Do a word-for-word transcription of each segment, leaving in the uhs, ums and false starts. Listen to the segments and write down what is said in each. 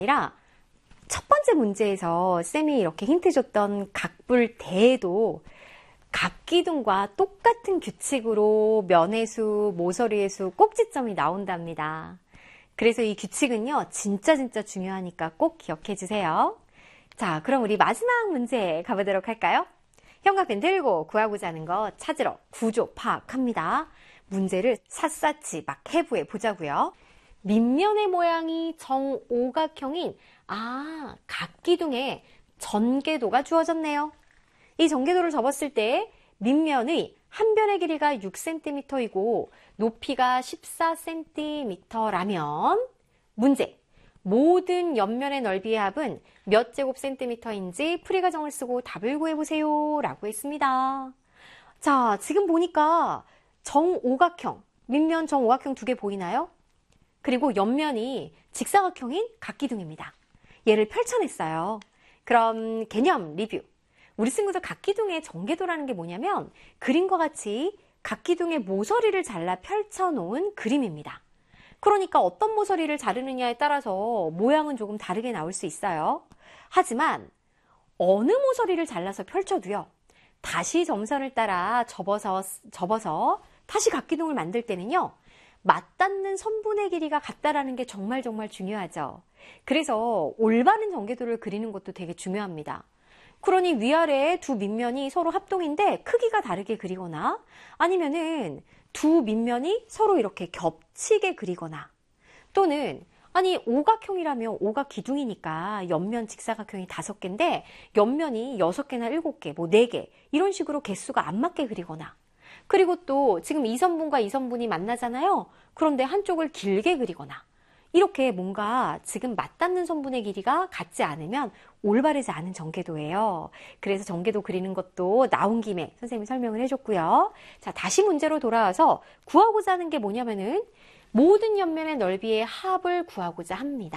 아니라 첫 번째 문제에서 쌤이 이렇게 힌트 줬던 각불대에도 각기둥과 똑같은 규칙으로 면의 수, 모서리의 수, 꼭지점이 나온답니다. 그래서 이 규칙은요, 진짜 진짜 중요하니까 꼭 기억해 주세요. 자, 그럼 우리 마지막 문제 가보도록 할까요? 형광펜 들고 구하고자 하는 거 찾으러 구조 파악합니다. 문제를 샅샅이 막 해부해 보자고요. 밑면의 모양이 정오각형인 아, 각기둥에 전개도가 주어졌네요. 이 전개도를 접었을 때 밑면의 한 변의 길이가 육 센티미터이고 높이가 십사 센티미터라면 문제, 모든 옆면의 넓이의 합은 몇 제곱 센티미터인지 풀이과정을 쓰고 답을 구해보세요 라고 했습니다. 자, 지금 보니까 정오각형, 밑면 정오각형 두 개 보이나요? 그리고 옆면이 직사각형인 각기둥입니다. 얘를 펼쳐냈어요. 그럼 개념 리뷰. 우리 친구들 각기둥의 전개도라는 게 뭐냐면 그림과 같이 각기둥의 모서리를 잘라 펼쳐놓은 그림입니다. 그러니까 어떤 모서리를 자르느냐에 따라서 모양은 조금 다르게 나올 수 있어요. 하지만 어느 모서리를 잘라서 펼쳐도요. 다시 점선을 따라 접어서, 접어서 다시 각기둥을 만들 때는요. 맞닿는 선분의 길이가 같다라는 게 정말 정말 중요하죠. 그래서 올바른 전개도를 그리는 것도 되게 중요합니다. 그러니 위아래 두 밑면이 서로 합동인데 크기가 다르게 그리거나 아니면은 두 밑면이 서로 이렇게 겹치게 그리거나 또는 아니 오각형이라면 오각 기둥이니까 옆면 직사각형이 다섯 개인데 옆면이 여섯 개나 일곱 개, 뭐 네 개 이런 식으로 개수가 안 맞게 그리거나 그리고 또 지금 이 선분과 이 선분이 만나잖아요. 그런데 한쪽을 길게 그리거나 이렇게 뭔가 지금 맞닿는 선분의 길이가 같지 않으면 올바르지 않은 전개도예요. 그래서 전개도 그리는 것도 나온 김에 선생님이 설명을 해줬고요. 자, 다시 문제로 돌아와서 구하고자 하는 게 뭐냐면은 모든 옆면의 넓이의 합을 구하고자 합니다.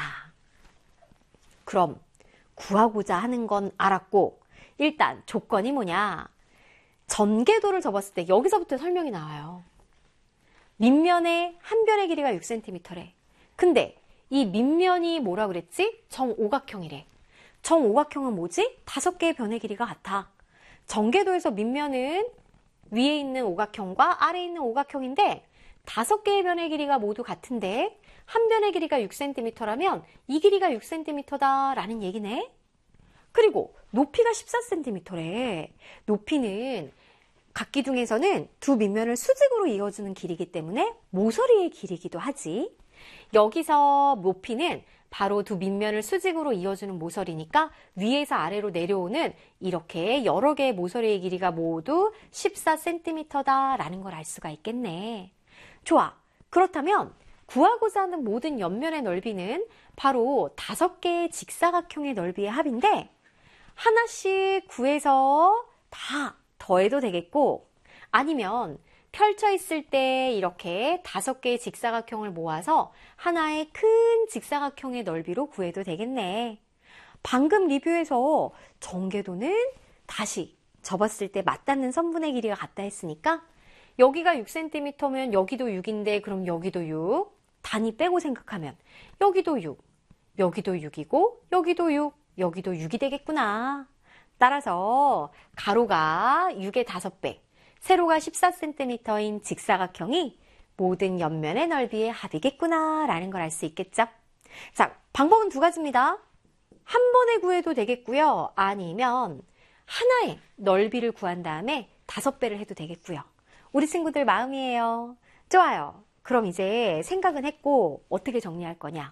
그럼 구하고자 하는 건 알았고 일단 조건이 뭐냐? 전개도를 접었을 때 여기서부터 설명이 나와요. 밑면의 한 변의 길이가 육 센티미터래. 근데 이 밑면이 뭐라 그랬지? 정오각형이래. 정오각형은 뭐지? 다섯 개의 변의 길이가 같아. 전개도에서 밑면은 위에 있는 오각형과 아래에 있는 오각형인데 다섯 개의 변의 길이가 모두 같은데 한 변의 길이가 육 센티미터라면 이 길이가 육 센티미터다라는 얘기네. 그리고 높이가 십사 센티미터래. 높이는 각기둥에서는 두 밑면을 수직으로 이어주는 길이기 때문에 모서리의 길이기도 하지. 여기서 높이는 바로 두 밑면을 수직으로 이어주는 모서리니까 위에서 아래로 내려오는 이렇게 여러 개의 모서리의 길이가 모두 십사 센티미터다라는 걸 알 수가 있겠네. 좋아. 그렇다면 구하고자 하는 모든 옆면의 넓이는 바로 다섯 개의 직사각형의 넓이의 합인데 하나씩 구해서 다 더해도 되겠고 아니면 펼쳐 있을 때 이렇게 다섯 개의 직사각형을 모아서 하나의 큰 직사각형의 넓이로 구해도 되겠네. 방금 리뷰에서 전개도는 다시 접었을 때 맞닿는 선분의 길이가 같다 했으니까 여기가 육 센티미터면 여기도 육인데 그럼 여기도 육. 단위 빼고 생각하면 여기도 육, 여기도 육이고 여기도 육, 여기도 육이 되겠구나. 따라서 가로가 육의 다섯 배, 세로가 십사 센티미터인 직사각형이 모든 옆면의 넓이의 합이겠구나 라는 걸 알 수 있겠죠? 자, 방법은 두 가지입니다. 한 번에 구해도 되겠고요. 아니면 하나의 넓이를 구한 다음에 다섯 배를 해도 되겠고요. 우리 친구들 마음이에요. 좋아요. 그럼 이제 생각은 했고 어떻게 정리할 거냐?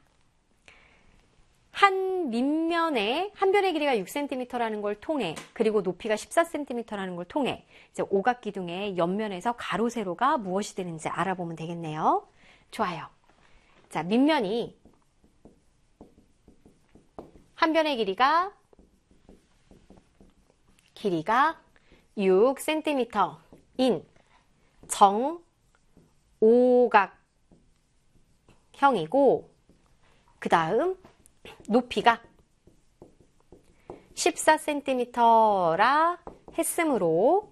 한 밑면에 한 변의 길이가 육 센티미터라는 걸 통해 그리고 높이가 십사 센티미터라는 걸 통해 이제 오각기둥의 옆면에서 가로 세로가 무엇이 되는지 알아보면 되겠네요. 좋아요. 자, 밑면이 한 변의 길이가 길이가 육 센티미터인 정오각형이고 그 다음 높이가 십사 센티미터라 했으므로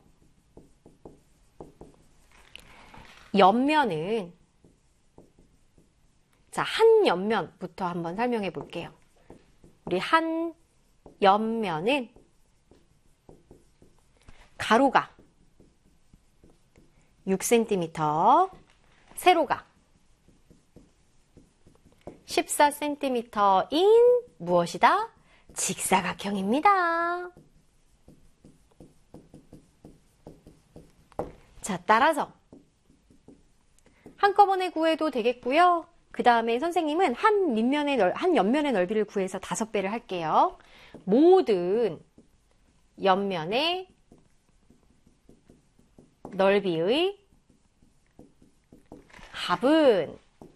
옆면은 자, 한 옆면부터 한번 설명해 볼게요. 우리 한 옆면은 가로가 육 센티미터, 세로가 십사 센티미터인 무엇이다? 직사각형입니다. 자, 따라서 한꺼번에 구해도 되겠고요. 그 다음에 선생님은 한 밑면의 넓, 한 옆면의 넓이를 구해서 다섯 배를 할게요. 모든 옆면의 넓이의 합은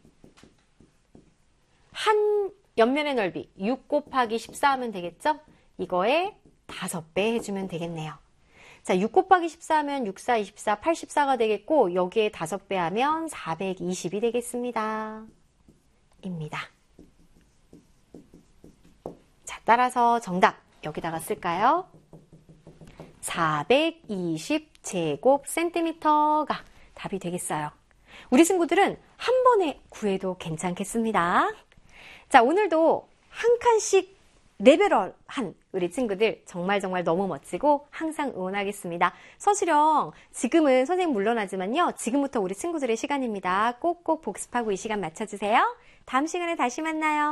한 옆면의 넓이 육 곱하기 십사 하면 되겠죠? 이거에 다섯 배 해주면 되겠네요. 자, 육 곱하기 십사 하면 육, 사, 이십사, 팔십사가 되겠고 여기에 다섯 배 하면 사백이십이 되겠습니다. 입니다. 자, 따라서 정답 여기다가 쓸까요? 사백이십 제곱 센티미터가 답이 되겠어요. 우리 친구들은 한 번에 구해도 괜찮겠습니다. 자, 오늘도 한 칸씩 레벨업한 우리 친구들 정말 정말 너무 멋지고 항상 응원하겠습니다. 서술형 지금은 선생님 물러나지만요. 지금부터 우리 친구들의 시간입니다. 꼭꼭 복습하고 이 시간 맞춰주세요. 다음 시간에 다시 만나요.